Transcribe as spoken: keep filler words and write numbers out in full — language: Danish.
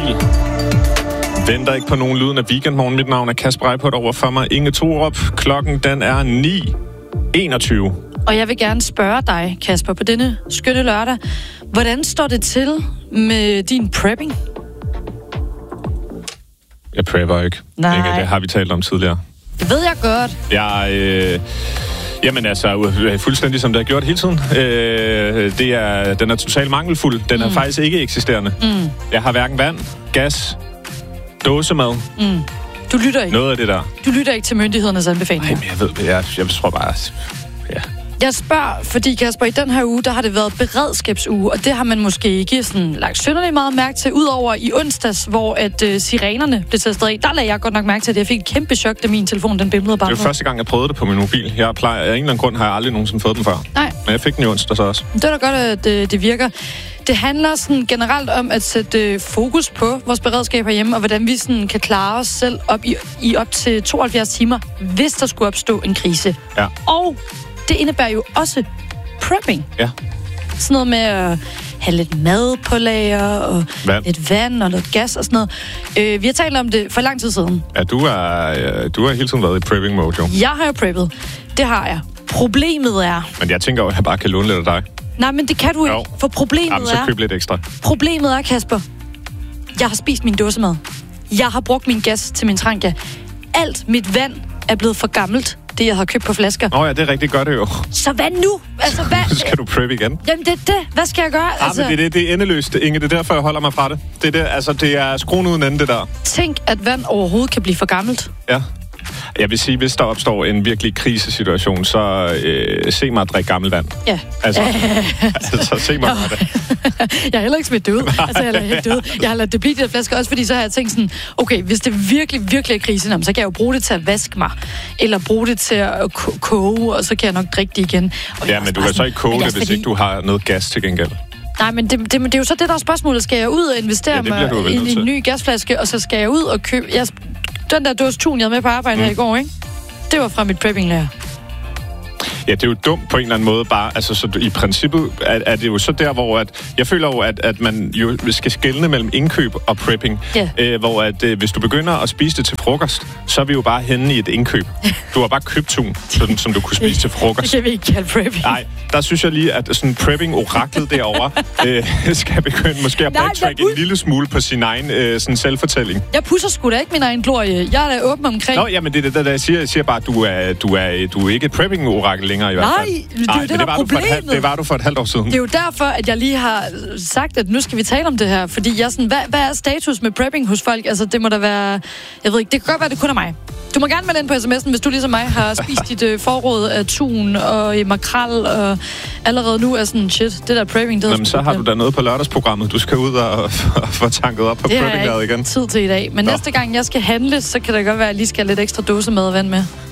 bil. Venter ikke på nogen lyden af weekendmorgen. Mit navn er Kasper Eipert, over for mig Inge Thorup. Klokken den er ni enogtyve. Og jeg vil gerne spørge dig, Kasper, på denne skønne lørdag. Hvordan står det til med din prepping? Jeg prepper ikke. Nej. Inge, det har vi talt om tidligere. Det ved jeg godt. Jeg... Øh Jamen altså, fuldstændig som det har gjort hele tiden. Øh, det er, den er totalt mangelfuld. Den er mm. faktisk ikke eksisterende. Mm. Jeg har hverken vand, gas, dåsemad. Mm. Du lytter ikke? Noget af det der. Du lytter ikke til myndighedernes anbefalinger? Nej, jeg ved jeg, jeg tror bare... Ja. Jeg spørger, fordi Kasper, i den her uge, der har det været beredskabsuge, og det har man måske ikke sådan lagt synderligt meget mærke til, udover i onsdags, hvor at uh, sirenerne blev testet af. Der lagde jeg godt nok mærke til, at jeg fik et kæmpe chok, da min telefon den bimlede bare. Det var første gang, jeg prøvede det på min mobil. Jeg plejer, af en eller anden grund har jeg aldrig nogensinde fået den før. Nej. Men jeg fik den i onsdag så også. Det er da godt, at det, det virker. Det handler sådan generelt om at sætte fokus på vores beredskab herhjemme, og hvordan vi sådan kan klare os selv op i, i op til tooghalvfjerds timer, hvis der skulle opstå en krise. Ja. Og det indebærer jo også prepping. Ja. Sådan noget med at have lidt mad på lager, og vand. lidt vand og lidt gas og sådan noget. Øh, vi har talt om det for lang tid siden. Ja, du er, du har hele tiden været i prepping mode, jo. Jeg har jo preppet. Det har jeg. Problemet er... Men jeg tænker jo, at jeg bare kan låne lidt af dig. Nej, men det kan du ikke, jo. For problemet Jamen, så køb er... lidt ekstra. Problemet er, Kasper, jeg har spist min dåsemad. Jeg har brugt min gas til min tranka. Alt mit vand er blevet for gammelt, det jeg har købt på flasker. Åh oh, ja, det er rigtig godt det jo. Så hvad nu? Altså, hvad? Så skal du prep igen. Jamen, det er det. Hvad skal jeg gøre? Ja, altså... men det er, det, det er endeløst, Inge. Det er derfor, jeg holder mig fra det. Det er, det, altså, det er skruen uden ende, det der. Tænk, at vand overhovedet kan blive for gammelt. Ja. Jeg vil sige, hvis der opstår en virkelig krisesituation, så øh, se mig drikke gammel vand. Ja. Altså, altså se mig med det. Jeg har heller ikke smidt det ud. Altså, jeg, helt ud. Jeg har ladet det blive de der flasker, også fordi så har jeg tænkt sådan, okay, hvis det virkelig, virkelig er krise, så kan jeg jo bruge det til at vaske mig, eller bruge det til at koge, og så kan jeg nok drikke det igen. Og ja, men du kan så ikke koge det, hvis fordi... ikke du har noget gas til gengæld. Nej, men det, det, det er jo så det, der er spørgsmålet. Skal jeg ud og investere ja, mig i en, en ny gasflaske, og så skal jeg ud og købe... Jeg, den der dåse tun, jeg havde med på arbejde mm. her i går, ikke? Det var fra mit prepping-lærer. Ja, det er jo dumt på en eller anden måde bare. Altså, så i princippet er, er det jo så der, hvor at, jeg føler jo, at, at man jo skal skelne mellem indkøb og prepping. Yeah. Øh, hvor at, øh, hvis du begynder at spise det til frokost, så er vi jo bare henne i et indkøb. Du har bare købt tun, sådan, som du kunne spise til frokost. Det kan vi ikke kalde prepping. Nej, der synes jeg lige, at sådan prepping-oraklet derovre øh, skal begynde måske at backtracke en lille smule på sin egen øh, sådan selvfortælling. Jeg pusser sgu da ikke min egen glorie. Jeg er da åben omkring. Nå, jamen det er det, der, der jeg siger. Jeg siger bare, at du er, du er, du er ikke et prepping-orakel længere i hvert fald. Nej, det er jo det, der er problemet. Halv, det var du for et halvt år siden. Det er jo derfor, at jeg lige har sagt, at nu skal vi tale om det her. Fordi jeg sådan, hvad, hvad er status med prepping hos folk? Altså, det må da være... Jeg ved ikke, det kan godt være, det kun er mig. Du må gerne melde ind på sms'en, hvis du ligesom mig har spist dit uh, forråd af tun og uh, makrel, og allerede nu er sådan, shit, det der prepping, det Jamen, så har du da noget på lørdagsprogrammet. Du skal ud og, og få tanket op på prepping igen. Det er ikke tid til i dag. Men Nå. Næste gang jeg skal handle, så kan det godt være, at jeg lige skal have lidt ekstra dåsemad og vand med.